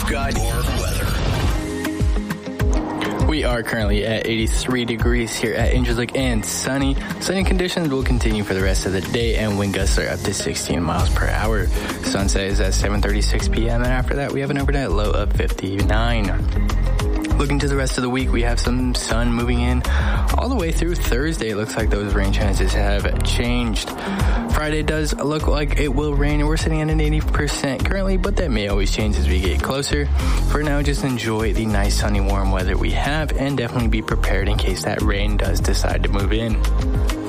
You've got your weather. We are currently at 83 degrees here at Angels Lake and sunny. Sunny conditions will continue for the rest of the day and wind gusts are up to 16 miles per hour. Sunset is at 7:36 p.m. and after that we have an overnight low of 59. Looking to the rest of the week, we have some sun moving in all the way through Thursday. It looks like those rain chances have changed. Friday does look like it will rain, and we're sitting at an 80% currently, but that may always change as we get closer. For now, just enjoy the nice sunny warm weather we have, and definitely be prepared in case that rain does decide to move in.